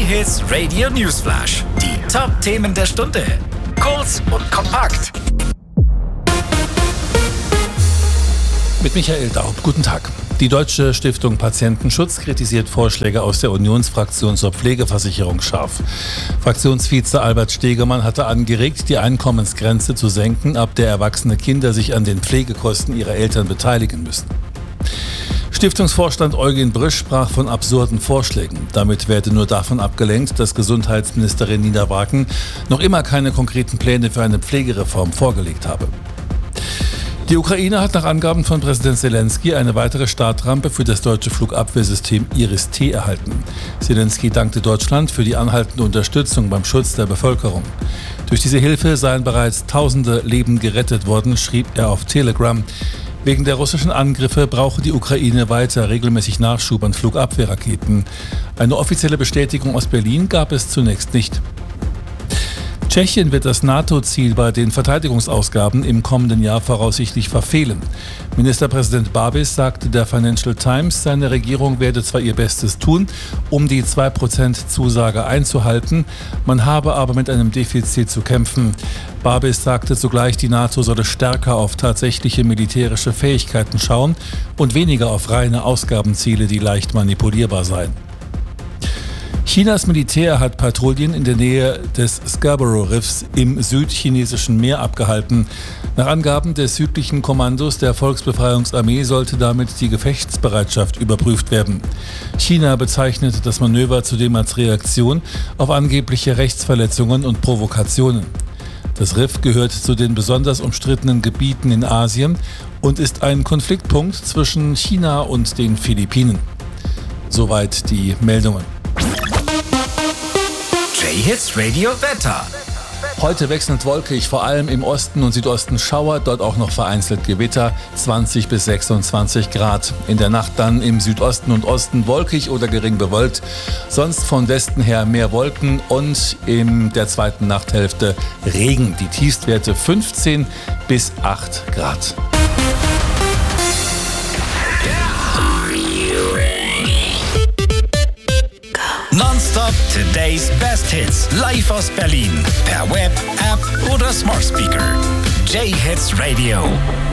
J-Hits Radio Newsflash. Die Top-Themen der Stunde. Kurz und kompakt. Mit Michael Daub. Guten Tag. Die Deutsche Stiftung Patientenschutz kritisiert Vorschläge aus der Unionsfraktion zur Pflegeversicherung scharf. Fraktionsvize Albert Stegemann hatte angeregt, die Einkommensgrenze zu senken, ab der erwachsene Kinder sich an den Pflegekosten ihrer Eltern beteiligen müssen. Stiftungsvorstand Eugen Brisch sprach von absurden Vorschlägen. Damit werde nur davon abgelenkt, dass Gesundheitsministerin Nina Wagen noch immer keine konkreten Pläne für eine Pflegereform vorgelegt habe. Die Ukraine hat nach Angaben von Präsident Zelensky eine weitere Startrampe für das deutsche Flugabwehrsystem Iris-T erhalten. Zelensky dankte Deutschland für die anhaltende Unterstützung beim Schutz der Bevölkerung. Durch diese Hilfe seien bereits Tausende Leben gerettet worden, schrieb er auf Telegram. Wegen der russischen Angriffe brauche die Ukraine weiter regelmäßig Nachschub an Flugabwehrraketen. Eine offizielle Bestätigung aus Berlin gab es zunächst nicht. Tschechien wird das NATO-Ziel bei den Verteidigungsausgaben im kommenden Jahr voraussichtlich verfehlen. Ministerpräsident Babis sagte der Financial Times, seine Regierung werde zwar ihr Bestes tun, um die 2%-Zusage einzuhalten, man habe aber mit einem Defizit zu kämpfen. Babis sagte zugleich, die NATO solle stärker auf tatsächliche militärische Fähigkeiten schauen und weniger auf reine Ausgabenziele, die leicht manipulierbar seien. Chinas Militär hat Patrouillen in der Nähe des Scarborough-Riffs im südchinesischen Meer abgehalten. Nach Angaben des südlichen Kommandos der Volksbefreiungsarmee sollte damit die Gefechtsbereitschaft überprüft werden. China bezeichnete das Manöver zudem als Reaktion auf angebliche Rechtsverletzungen und Provokationen. Das Riff gehört zu den besonders umstrittenen Gebieten in Asien und ist ein Konfliktpunkt zwischen China und den Philippinen. Soweit die Meldungen. J-Hits Radio Wetter. Heute wechselnd wolkig, vor allem im Osten und Südosten Schauer, dort auch noch vereinzelt Gewitter, 20 bis 26 Grad. In der Nacht dann im Südosten und Osten wolkig oder gering bewölkt, sonst von Westen her mehr Wolken und in der zweiten Nachthälfte Regen. Die Tiefstwerte 15 bis 8 Grad. Nonstop Today's Best Hits. Live aus Berlin. Per Web, App oder Smart Speaker. J-Hits Radio.